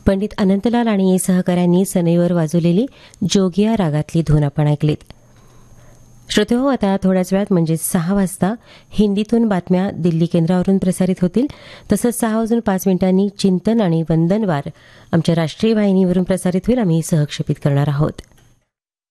पंडित अनंतलाल आणि सहकाऱ्यांनी सनईवर वाजवलेली जोगिया रागातली धून आपण ऐकलीत. श्रोतेहो, आता थोड्याच वेळात म्हणजे 6 वाजता हिंदीतून बातम्या दिल्ली केंद्रावरून प्रसारित होतील. तसंच 6:05 चिंतन आणि वंदनवार आमच्या राष्ट्रीय वाहिनीवरून प्रसारित होईल. आम्ही सहक्षेपित करणार आहोत.